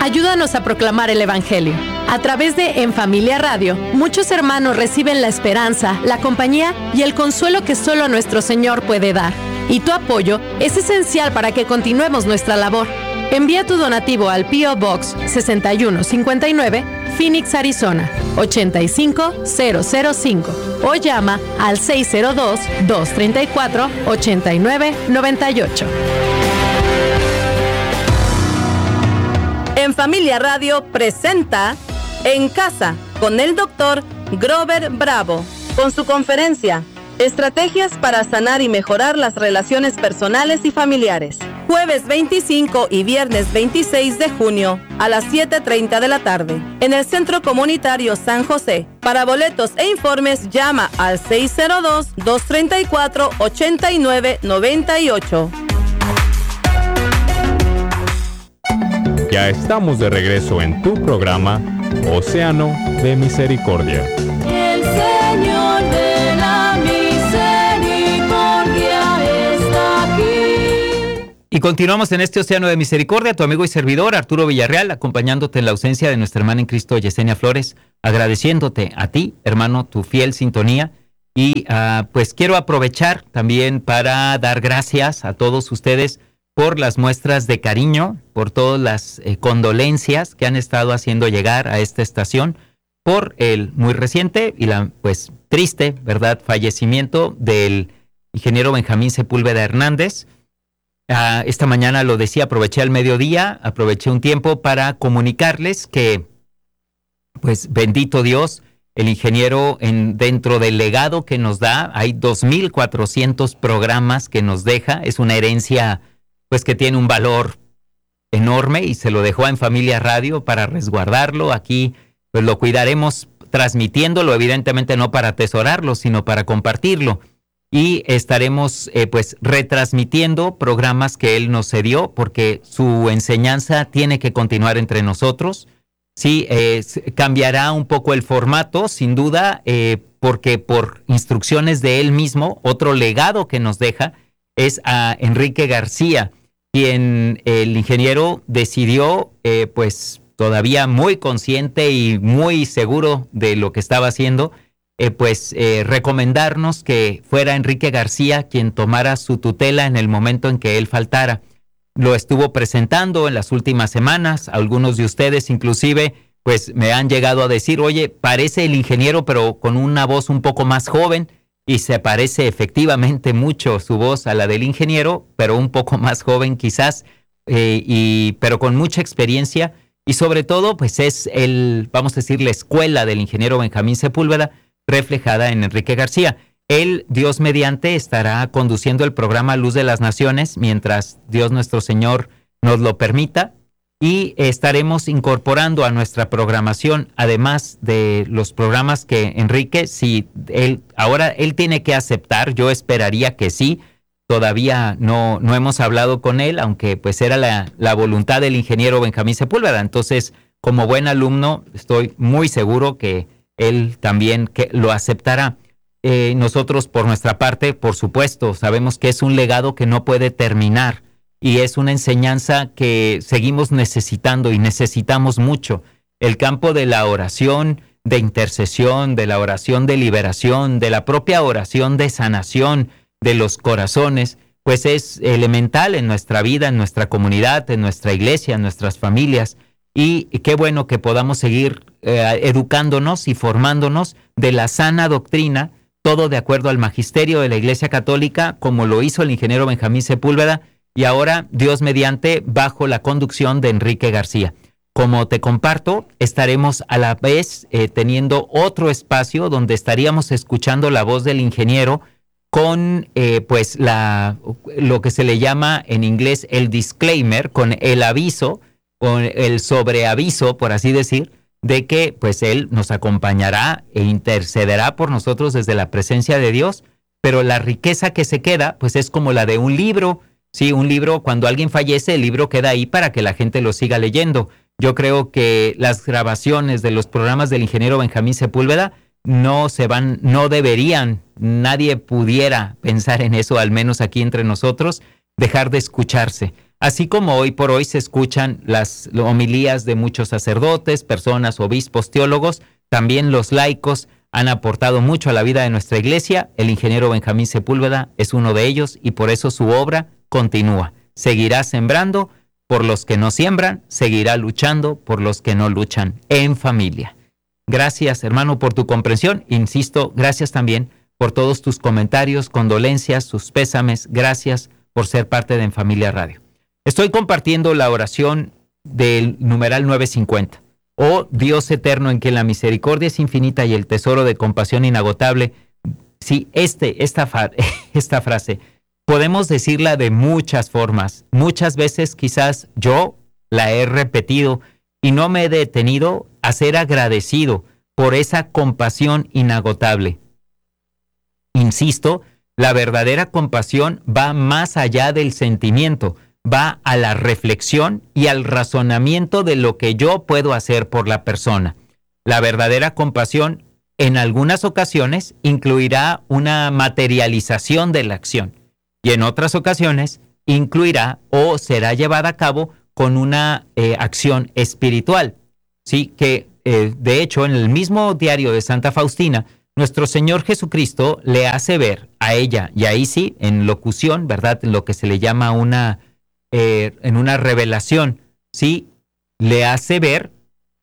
Ayúdanos a proclamar el Evangelio. A través de En Familia Radio, muchos hermanos reciben la esperanza, la compañía y el consuelo que solo nuestro Señor puede dar. Y tu apoyo es esencial para que continuemos nuestra labor. Envía tu donativo al P.O. Box 6159, Phoenix, Arizona, 85005 o llama al 602-234-8998. En Familia Radio presenta En Casa con el Dr. Grover Bravo, con su conferencia Estrategias para sanar y mejorar las relaciones personales y familiares. Jueves 25 y viernes 26 de junio a las 7:30 de la tarde en el Centro Comunitario San José. Para boletos e informes llama al 602-234-8998. Ya estamos de regreso en tu programa Océano de Misericordia. El Señor de la Misericordia está aquí. Y continuamos en este Océano de Misericordia, tu amigo y servidor Arturo Villarreal, acompañándote en la ausencia de nuestra hermana en Cristo Yesenia Flores, agradeciéndote a ti, hermano, tu fiel sintonía. Y pues quiero aprovechar también para dar gracias a todos ustedes por las muestras de cariño, por todas las condolencias que han estado haciendo llegar a esta estación por el muy reciente y pues triste, ¿verdad?, fallecimiento del ingeniero Benjamín Sepúlveda Hernández. Esta mañana lo decía, aproveché el mediodía, aproveché un tiempo para comunicarles que, pues bendito Dios, el ingeniero dentro del legado que nos da, hay 2,400 programas que nos deja, es una herencia pues que tiene un valor enorme y se lo dejó En Familia Radio para resguardarlo. Aquí pues lo cuidaremos transmitiéndolo, evidentemente no para atesorarlo, sino para compartirlo. Y estaremos pues retransmitiendo programas que él nos cedió, porque su enseñanza tiene que continuar entre nosotros. Sí, cambiará un poco el formato, sin duda, porque por instrucciones de él mismo, otro legado que nos deja es a Enrique García, quien el ingeniero decidió, pues todavía muy consciente y muy seguro de lo que estaba haciendo, recomendarnos que fuera Enrique García quien tomara su tutela en el momento en que él faltara. Lo estuvo presentando en las últimas semanas, algunos de ustedes inclusive pues me han llegado a decir, oye, parece el ingeniero pero con una voz un poco más joven. Y se parece efectivamente mucho su voz a la del ingeniero, pero un poco más joven quizás, pero con mucha experiencia. Y sobre todo, pues es vamos a decir, la escuela del ingeniero Benjamín Sepúlveda reflejada en Enrique García. Él, Dios mediante, estará conduciendo el programa Luz de las Naciones, mientras Dios nuestro Señor nos lo permita. Y estaremos incorporando a nuestra programación, además de los programas que Enrique, si él tiene que aceptar, yo esperaría que sí, todavía no hemos hablado con él, aunque pues era la voluntad del ingeniero Benjamín Sepúlveda. Entonces, como buen alumno, estoy muy seguro que él también que lo aceptará. Nosotros, por nuestra parte, por supuesto, sabemos que es un legado que no puede terminar. Y es una enseñanza que seguimos necesitando y necesitamos mucho. El campo de la oración de intercesión, de la oración de liberación, de la propia oración de sanación de los corazones, pues es elemental en nuestra vida, en nuestra comunidad, en nuestra iglesia, en nuestras familias. Y qué bueno que podamos seguir educándonos y formándonos de la sana doctrina, todo de acuerdo al magisterio de la Iglesia Católica, como lo hizo el ingeniero Benjamín Sepúlveda, y ahora, Dios mediante, bajo la conducción de Enrique García. Como te comparto, estaremos a la vez teniendo otro espacio donde estaríamos escuchando la voz del ingeniero con lo que se le llama en inglés el disclaimer, con el aviso, con el sobreaviso, por así decir, de que pues él nos acompañará e intercederá por nosotros desde la presencia de Dios, pero la riqueza que se queda pues es como la de un libro. Sí, un libro, cuando alguien fallece, el libro queda ahí para que la gente lo siga leyendo. Yo creo que las grabaciones de los programas del ingeniero Benjamín Sepúlveda no deberían, nadie pudiera pensar en eso, al menos aquí entre nosotros, dejar de escucharse. Así como hoy por hoy se escuchan las homilías de muchos sacerdotes, personas, obispos, teólogos, también los laicos han aportado mucho a la vida de nuestra iglesia. El ingeniero Benjamín Sepúlveda es uno de ellos y por eso su obra continúa. Seguirá sembrando por los que no siembran, seguirá luchando por los que no luchan en familia. Gracias, hermano, por tu comprensión. Insisto, gracias también por todos tus comentarios, condolencias, sus pésames. Gracias por ser parte de En Familia Radio. Estoy compartiendo la oración del numeral 950. Oh Dios eterno, en que la misericordia es infinita y el tesoro de compasión inagotable. Sí, esta frase podemos decirla de muchas formas. Muchas veces quizás yo la he repetido y no me he detenido a ser agradecido por esa compasión inagotable. Insisto, la verdadera compasión va más allá del sentimiento, va a la reflexión y al razonamiento de lo que yo puedo hacer por la persona. La verdadera compasión en algunas ocasiones incluirá una materialización de la acción y en otras ocasiones incluirá o será llevada a cabo con una acción espiritual. Sí, que de hecho en el mismo diario de Santa Faustina, nuestro Señor Jesucristo le hace ver a ella, y ahí sí, en locución, ¿verdad? Lo que se le llama en una revelación, ¿sí? Le hace ver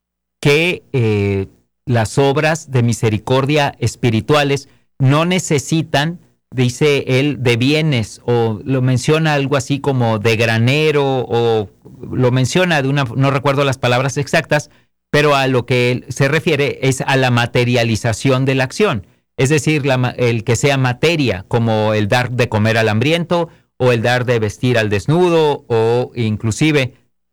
que las obras de misericordia espirituales no necesitan, dice él, de bienes, o lo menciona algo así como de granero, o lo menciona no recuerdo las palabras exactas, pero a lo que él se refiere es a la materialización de la acción. Es decir, el que sea materia, como el dar de comer al hambriento, o el dar de vestir al desnudo, o inclusive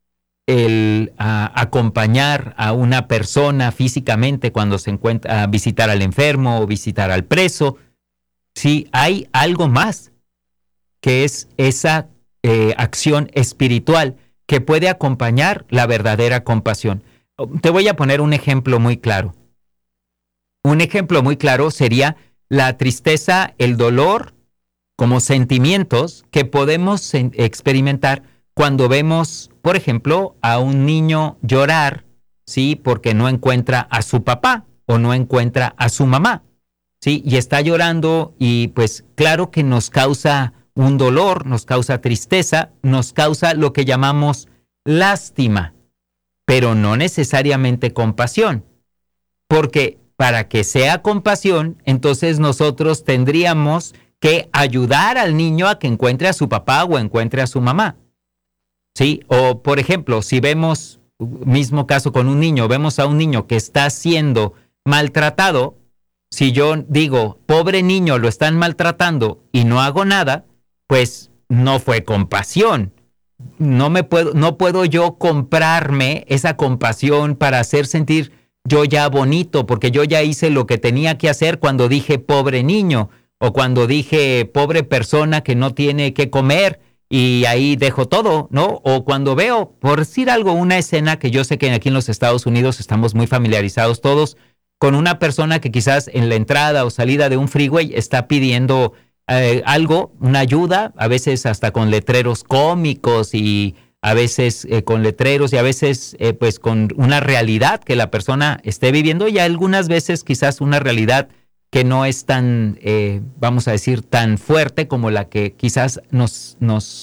el acompañar a una persona físicamente cuando se encuentra, a visitar al enfermo o visitar al preso. Sí, hay algo más, que es esa acción espiritual que puede acompañar la verdadera compasión. Te voy a poner un ejemplo muy claro. Un ejemplo muy claro sería la tristeza, el dolor, como sentimientos que podemos experimentar cuando vemos, por ejemplo, a un niño llorar, ¿sí? Porque no encuentra a su papá o no encuentra a su mamá, ¿sí? Y está llorando y pues claro que nos causa un dolor, nos causa tristeza, nos causa lo que llamamos lástima, pero no necesariamente compasión, porque para que sea compasión, entonces nosotros tendríamos que ayudar al niño a que encuentre a su papá o encuentre a su mamá, ¿sí? O, por ejemplo, si vemos, mismo caso con un niño, vemos a un niño que está siendo maltratado, si yo digo, pobre niño, lo están maltratando y no hago nada, pues no fue compasión. No puedo yo comprarme esa compasión para hacer sentir yo ya bonito, porque yo ya hice lo que tenía que hacer cuando dije pobre niño, o cuando dije pobre persona que no tiene que comer y ahí dejo todo, ¿no? O cuando veo, por decir algo, una escena que yo sé que aquí en los Estados Unidos estamos muy familiarizados todos, con una persona que quizás en la entrada o salida de un freeway está pidiendo algo, una ayuda, a veces hasta con letreros cómicos y a veces con letreros y a veces pues con una realidad que la persona esté viviendo y algunas veces quizás una realidad que no es tan, vamos a decir, tan fuerte como la que quizás nos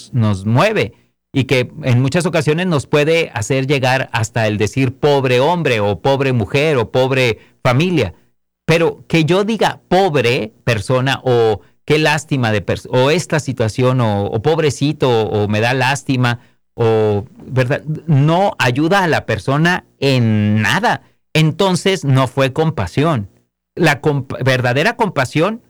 mueve y que en muchas ocasiones nos puede hacer llegar hasta el decir pobre hombre o pobre mujer o pobre familia. Pero que yo diga pobre persona o qué lástima o esta situación o pobrecito o me da lástima o verdad no ayuda a la persona en nada, entonces no fue compasión. La verdadera compasión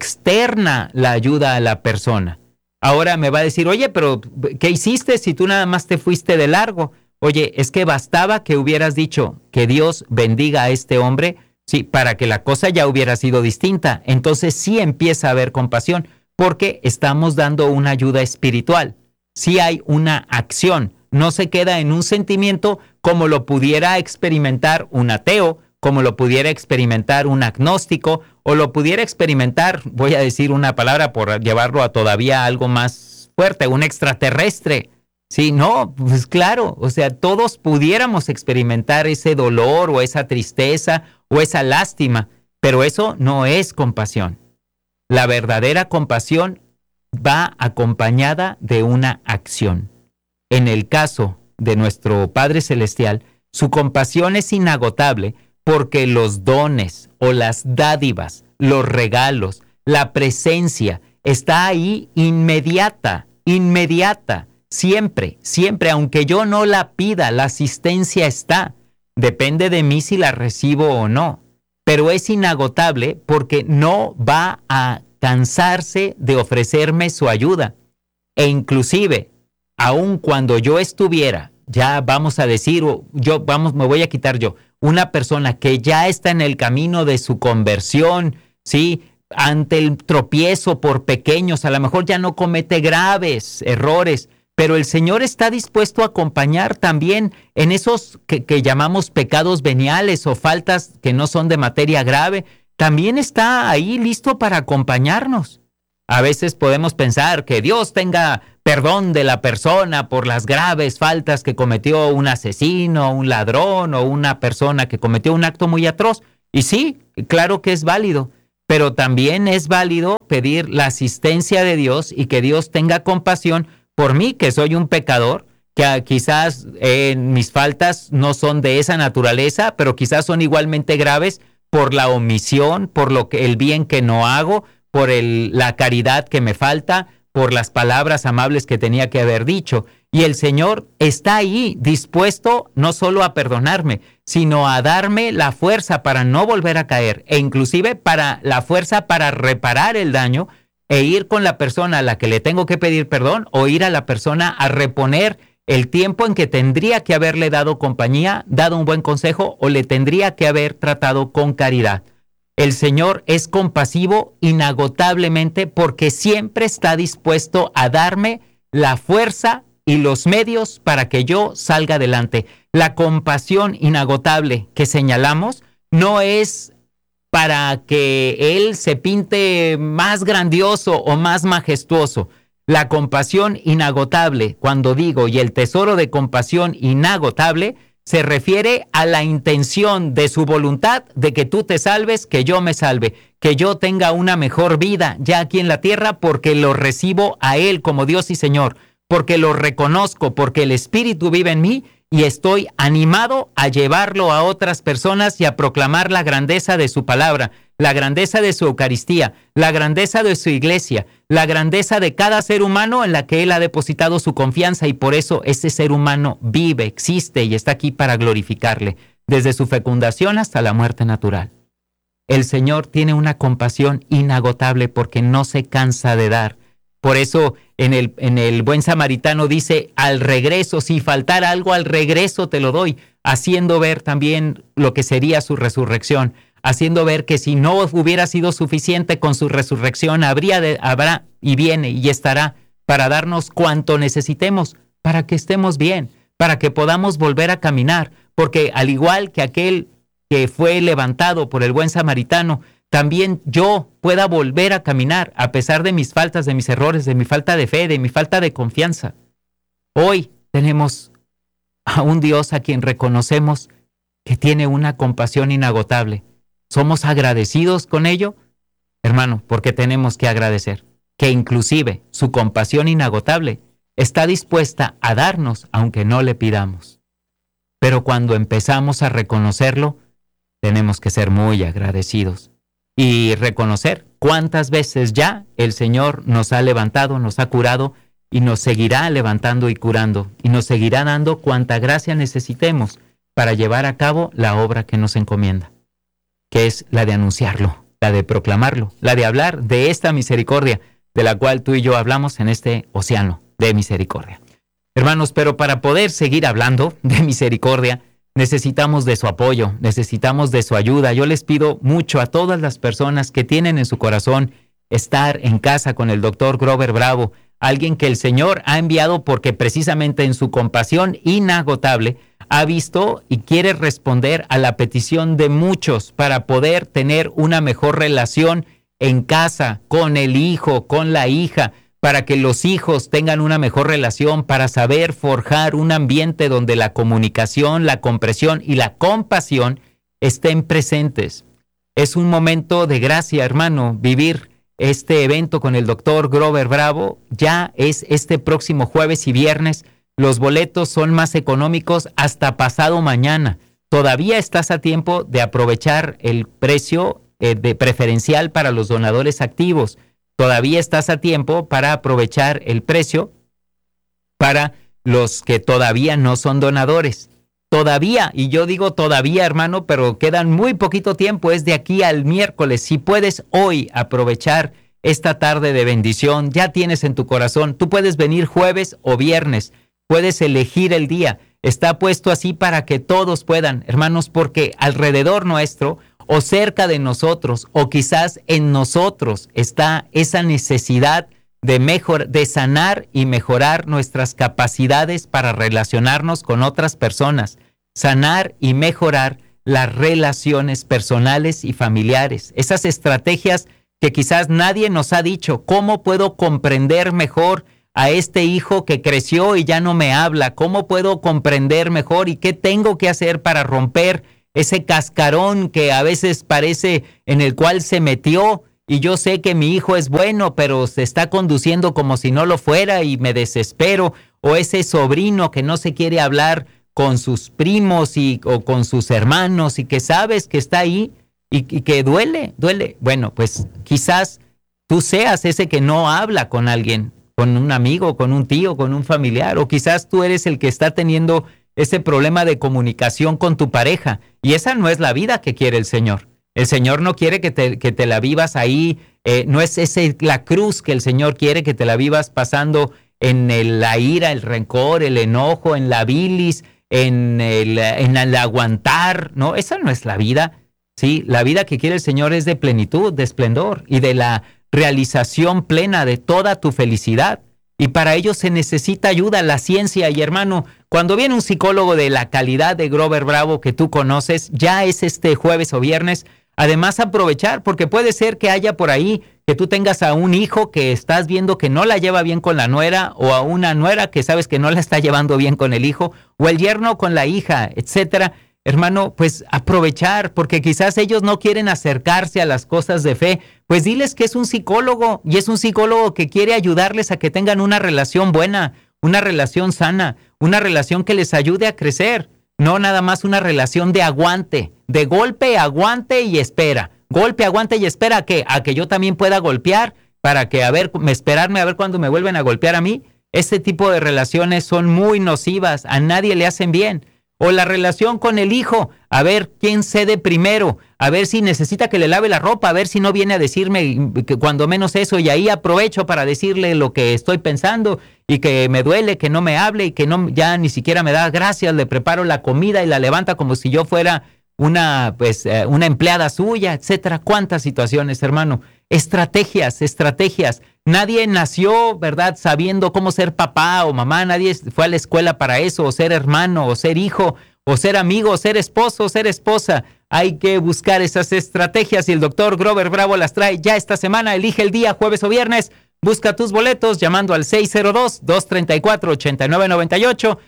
externa la ayuda a la persona. Ahora me va a decir, oye, pero ¿qué hiciste si tú nada más te fuiste de largo? Oye, es que bastaba que hubieras dicho que Dios bendiga a este hombre, sí, para que la cosa ya hubiera sido distinta. Entonces sí empieza a haber compasión, porque estamos dando una ayuda espiritual. Sí hay una acción, no se queda en un sentimiento como lo pudiera experimentar un ateo, como lo pudiera experimentar un agnóstico, o lo pudiera experimentar, voy a decir una palabra por llevarlo a todavía algo más fuerte, un extraterrestre. Sí, no, pues claro, o sea, todos pudiéramos experimentar ese dolor o esa tristeza o esa lástima, pero eso no es compasión. La verdadera compasión va acompañada de una acción. En el caso de nuestro Padre Celestial, su compasión es inagotable porque los dones o las dádivas, los regalos, la presencia está ahí inmediata, siempre, aunque yo no la pida, la asistencia está. Depende de mí si la recibo o no, pero es inagotable porque no va a cansarse de ofrecerme su ayuda. E inclusive, aun cuando yo estuviera, ya vamos a decir, me voy a quitar yo, una persona que ya está en el camino de su conversión, ¿sí? Ante el tropiezo por pequeños, a lo mejor ya no comete graves errores, pero el Señor está dispuesto a acompañar también en esos que llamamos pecados veniales o faltas que no son de materia grave. También está ahí listo para acompañarnos. A veces podemos pensar que Dios tenga perdón de la persona por las graves faltas que cometió un asesino, un ladrón o una persona que cometió un acto muy atroz. Y sí, claro que es válido, pero también es válido pedir la asistencia de Dios y que Dios tenga compasión por mí, que soy un pecador, que quizás mis faltas no son de esa naturaleza, pero quizás son igualmente graves por la omisión, por el bien que no hago, por la caridad que me falta, por las palabras amables que tenía que haber dicho. Y el Señor está ahí dispuesto no solo a perdonarme, sino a darme la fuerza para no volver a caer, e inclusive para la fuerza para reparar el daño e ir con la persona a la que le tengo que pedir perdón o ir a la persona a reponer el tiempo en que tendría que haberle dado compañía, dado un buen consejo o le tendría que haber tratado con caridad. El Señor es compasivo inagotablemente porque siempre está dispuesto a darme la fuerza y los medios para que yo salga adelante. La compasión inagotable que señalamos no es para que Él se pinte más grandioso o más majestuoso. La compasión inagotable, cuando digo, y el tesoro de compasión inagotable, se refiere a la intención de su voluntad de que tú te salves, que yo me salve, que yo tenga una mejor vida ya aquí en la tierra porque lo recibo a Él como Dios y Señor, porque lo reconozco, porque el Espíritu vive en mí y estoy animado a llevarlo a otras personas y a proclamar la grandeza de su palabra, la grandeza de su Eucaristía, la grandeza de su iglesia, la grandeza de cada ser humano en la que Él ha depositado su confianza y por eso ese ser humano vive, existe y está aquí para glorificarle, desde su fecundación hasta la muerte natural. El Señor tiene una compasión inagotable porque no se cansa de dar. Por eso en el Buen Samaritano dice, al regreso, si faltara algo, al regreso te lo doy, haciendo ver también lo que sería su resurrección, haciendo ver que si no hubiera sido suficiente con su resurrección, habrá y viene y estará para darnos cuanto necesitemos, para que estemos bien, para que podamos volver a caminar, porque al igual que aquel que fue levantado por el Buen Samaritano, también yo pueda volver a caminar a pesar de mis faltas, de mis errores, de mi falta de fe, de mi falta de confianza. Hoy tenemos a un Dios a quien reconocemos que tiene una compasión inagotable. ¿Somos agradecidos con ello? Hermano, porque tenemos que agradecer que inclusive su compasión inagotable está dispuesta a darnos aunque no le pidamos. Pero cuando empezamos a reconocerlo, tenemos que ser muy agradecidos y reconocer cuántas veces ya el Señor nos ha levantado, nos ha curado y nos seguirá levantando y curando y nos seguirá dando cuanta gracia necesitemos para llevar a cabo la obra que nos encomienda, que es la de anunciarlo, la de proclamarlo, la de hablar de esta misericordia de la cual tú y yo hablamos en este océano de misericordia. Hermanos, pero para poder seguir hablando de misericordia, necesitamos de su apoyo, necesitamos de su ayuda. Yo les pido mucho a todas las personas que tienen en su corazón estar en casa con el doctor Grover Bravo, alguien que el Señor ha enviado porque precisamente en su compasión inagotable ha visto y quiere responder a la petición de muchos para poder tener una mejor relación en casa, con el hijo, con la hija, para que los hijos tengan una mejor relación, para saber forjar un ambiente donde la comunicación, la comprensión y la compasión estén presentes. Es un momento de gracia, hermano, vivir este evento con el doctor Grover Bravo. Ya es este próximo jueves y viernes. Los boletos son más económicos hasta pasado mañana. Todavía estás a tiempo de aprovechar el precio de preferencial para los donadores activos. Todavía estás a tiempo para aprovechar el precio para los que todavía no son donadores. Todavía, y yo digo todavía, hermano, pero quedan muy poquito tiempo, es de aquí al miércoles. Si puedes hoy aprovechar esta tarde de bendición, ya tienes en tu corazón, tú puedes venir jueves o viernes, puedes elegir el día. Está puesto así para que todos puedan, hermanos, porque alrededor nuestro o cerca de nosotros o quizás en nosotros está esa necesidad de sanar y mejorar nuestras capacidades para relacionarnos con otras personas, sanar y mejorar las relaciones personales y familiares, esas estrategias que quizás nadie nos ha dicho. ¿Cómo puedo comprender mejor a este hijo que creció y ya no me habla? ¿Cómo puedo comprender mejor y qué tengo que hacer para romper ese cascarón que a veces parece en el cual se metió? Y yo sé que mi hijo es bueno, pero se está conduciendo como si no lo fuera y me desespero. O ese sobrino que no se quiere hablar con sus primos o con sus hermanos y que sabes que está ahí y que duele. Bueno, pues quizás tú seas ese que no habla con alguien, con un amigo, con un tío, con un familiar. O quizás tú eres el que está teniendo ese problema de comunicación con tu pareja. Y esa no es la vida que quiere el Señor. El Señor no quiere que te la vivas ahí, no es la cruz que el Señor quiere que te la vivas pasando en la ira, el rencor, el enojo, en la bilis, en el aguantar. No, esa no es la vida. Sí, la vida que quiere el Señor es de plenitud, de esplendor y de la realización plena de toda tu felicidad. Y para ello se necesita ayuda, la ciencia. Y hermano, cuando viene un psicólogo de la calidad de Grover Bravo que tú conoces, ya es este jueves o viernes. Además, aprovechar, porque puede ser que haya por ahí que tú tengas a un hijo que estás viendo que no la lleva bien con la nuera, o a una nuera que sabes que no la está llevando bien con el hijo, o el yerno con la hija, etcétera. Hermano, pues aprovechar, porque quizás ellos no quieren acercarse a las cosas de fe. Pues diles que es un psicólogo, y es un psicólogo que quiere ayudarles a que tengan una relación buena, una relación sana, una relación que les ayude a crecer. No nada más una relación de aguante, de golpe, aguante y espera. Golpe, aguante y espera a que yo también pueda golpear para que esperarme a ver cuándo me vuelven a golpear a mí. Este tipo de relaciones son muy nocivas, a nadie le hacen bien. O la relación con el hijo, a ver quién cede primero, a ver si necesita que le lave la ropa, a ver si no viene a decirme que cuando menos eso, y ahí aprovecho para decirle lo que estoy pensando y que me duele, que no me hable y que no ya ni siquiera me da gracias, le preparo la comida y la levanta como si yo fuera una empleada suya, etcétera. ¿Cuántas situaciones, hermano? Estrategias. Nadie nació, ¿verdad?, sabiendo cómo ser papá o mamá. Nadie fue a la escuela para eso, o ser hermano, o ser hijo, o ser amigo, o ser esposo, o ser esposa. Hay que buscar esas estrategias y el doctor Grover Bravo las trae ya esta semana. Elige el día, jueves o viernes. Busca tus boletos llamando al 602-234-8998,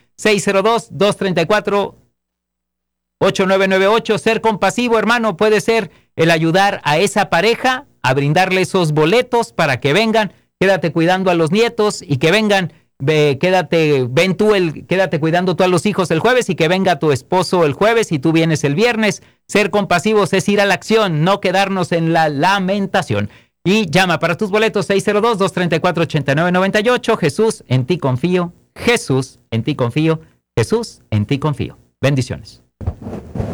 602-234-8998. Ser compasivo, hermano, puede ser el ayudar a esa pareja a brindarle esos boletos para que vengan. Quédate cuidando a los nietos y que vengan. Quédate cuidando tú a los hijos el jueves y que venga tu esposo el jueves y tú vienes el viernes. Ser compasivos es ir a la acción, no quedarnos en la lamentación. Y llama para tus boletos 602-234-8998. Jesús, en ti confío. Jesús, en ti confío. Jesús, en ti confío. Bendiciones.